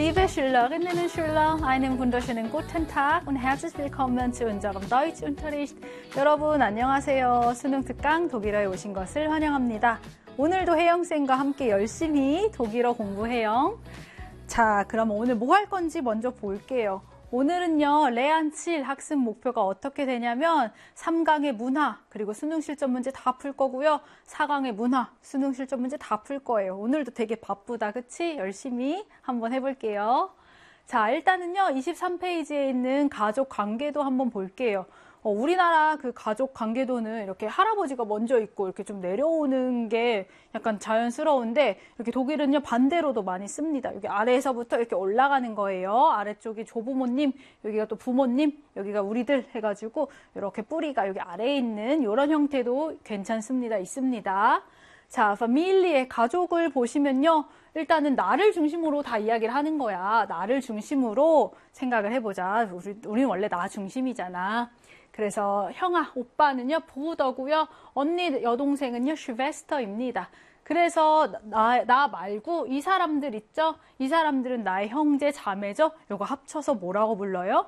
Liebe Schülerinnen und Schüler, einen wunderschönen guten Tag und herzlich willkommen zu unserem Deutschunterricht. 여러분 안녕하세요. 수능 특강 독일어에 오신 것을 환영합니다. 오늘도 혜영쌤과 함께 열심히 독일어 공부해요. 자, 그럼 오늘 뭐 할 건지 먼저 볼게요. 오늘은요, 레안 7 학습 목표가 어떻게 되냐면 3강의 문화, 그리고 수능 실전 문제 다 풀 거고요. 4강의 문화, 수능 실전 문제 다 풀 거예요. 오늘도 되게 바쁘다, 그치? 열심히 한번 해볼게요. 자, 일단은요, 23페이지에 있는 가족 관계도 한번 볼게요. 우리나라 그 가족 관계도는 이렇게 할아버지가 먼저 있고 이렇게 좀 내려오는 게 약간 자연스러운데 이렇게 독일은요 반대로도 많이 씁니다. 여기 아래에서부터 이렇게 올라가는 거예요. 아래쪽이 조부모님, 여기가 또 부모님, 여기가 우리들 해가지고 이렇게 뿌리가 여기 아래에 있는 이런 형태도 괜찮습니다. 있습니다. 자, Familie, 가족을 보시면요. 일단은 나를 중심으로 다 이야기를 하는 거야. 나를 중심으로 생각을 해보자. 우리는 원래 나 중심이잖아. 그래서 형아, 오빠는요, 브루더고요. 언니, 여동생은요, 슈베스터입니다. 그래서 나 말고 이 사람들 있죠? 이 사람들은 나의 형제, 자매죠? 이거 합쳐서 뭐라고 불러요?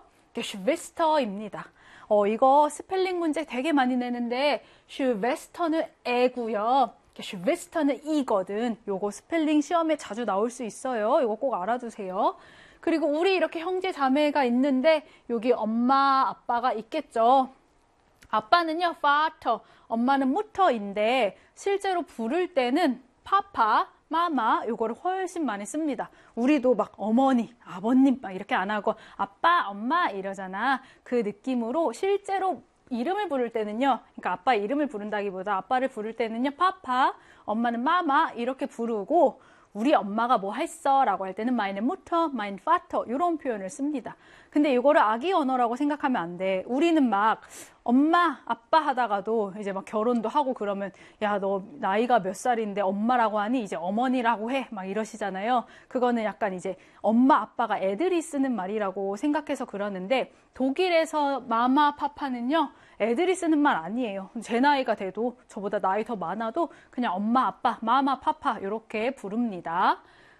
슈베스터입니다. 이거 스펠링 문제 되게 많이 내는데 슈베스터는 애고요. 슈베스터는 이거든. 요거 스펠링 시험에 자주 나올 수 있어요. 이거 꼭 알아두세요. 그리고 우리 이렇게 형제 자매가 있는데 여기 엄마 아빠가 있겠죠. 아빠는요 Vater, 엄마는 Mutter인데 실제로 부를 때는 파파, 마마 요거를 훨씬 많이 씁니다. 우리도 막 어머니, 아버님 막 이렇게 안 하고 아빠, 엄마 이러잖아. 그 느낌으로 실제로 이름을 부를 때는요, 그러니까 아빠 이름을 부른다기보다 아빠를 부를 때는요 파파, 엄마는 마마 이렇게 부르고 우리 엄마가 뭐 했어? 라고 할 때는 meine Mutter, mein Vater 이런 표현을 씁니다. 근데 이거를 아기 언어라고 생각하면 안 돼. 우리는 막 엄마, 아빠 하다가도 이제 막 결혼도 하고 그러면 야, 너 나이가 몇 살인데 엄마라고 하니? 이제 어머니라고 해. 막 이러시잖아요. 그거는 약간 이제 엄마, 아빠가 애들이 쓰는 말이라고 생각해서 그러는데 독일에서 마마, 파파는요. 애들이 쓰는 말 아니에요. 제 나이가 돼도 저보다 나이 더 많아도 그냥 엄마, 아빠, 마마, 파파 이렇게 부릅니다.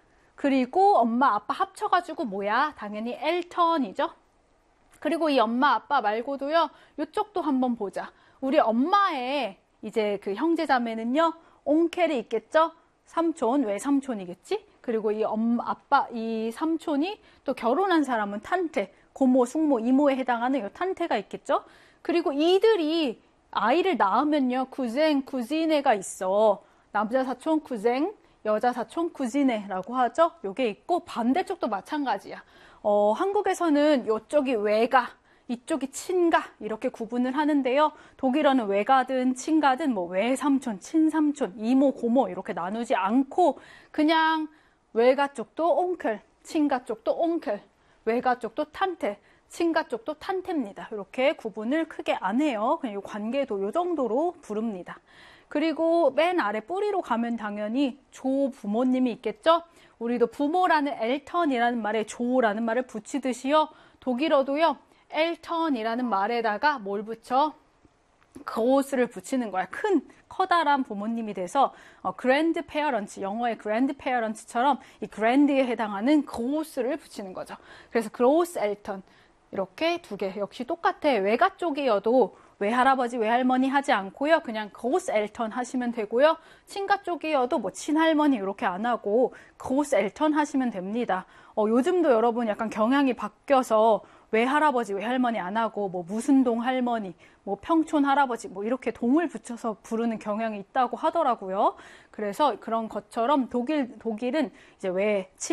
그리고 엄마, 아빠 합쳐가지고 뭐야? 당연히 엘턴이죠. 그리고 이 엄마, 아빠 말고도요. 이쪽도 한번 보자. 우리 엄마의 이제 그 형제자매는요. 옹켈이 있겠죠? 삼촌, 외삼촌이겠지? 그리고 이 엄마, 아빠, 이 삼촌이 또 결혼한 사람은 탄테, 고모, 숙모, 이모에 해당하는 이 탄테가 있겠죠? 그리고 이들이 아이를 낳으면요. 쿠쟁, 쿠지네가 있어. 남자 사촌, 쿠쟁, 여자 사촌, 쿠지네라고 하죠. 요게 있고 반대쪽도 마찬가지야. 한국에서는 이쪽이 외가, 이쪽이 친가 이렇게 구분을 하는데요. 독일어는 외가든 친가든 뭐 외삼촌, 친삼촌, 이모, 고모 이렇게 나누지 않고 그냥 외가 쪽도 옹클, 친가 쪽도 옹클, 외가 쪽도 탄테, 친가 쪽도 탄테입니다. 이렇게 구분을 크게 안 해요. 그냥 이 관계도 이 정도로 부릅니다. 그리고 맨 아래 뿌리로 가면 당연히 조 부모님이 있겠죠? 우리도 부모라는 엘턴이라는 말에 조라는 말을 붙이듯이요. 독일어도요. 엘턴이라는 말에다가 뭘 붙여? 그로스를 붙이는 거야. 큰 커다란 부모님이 돼서 그랜드 페어런츠, 영어의 그랜드 페어런츠처럼 이 그랜드에 해당하는 그로스를 붙이는 거죠. 그래서 그로스 엘턴 이렇게 두 개 역시 똑같아. 외가 쪽이어도 외할아버지, 외할머니 하지 않고요. 그냥 그로스 엘턴 하시면 되고요. 친가 쪽이어도 뭐 친할머니 이렇게 안 하고 그로스 엘턴 하시면 됩니다. 요즘도 여러분 약간 경향이 바뀌어서 외할아버지, 외할머니 안 하고 뭐 무슨 동 할머니, 뭐 평촌 할아버지 뭐 이렇게 동을 붙여서 부르는 경향이 있다고 하더라고요. 그래서 그런 것처럼 독일은 이제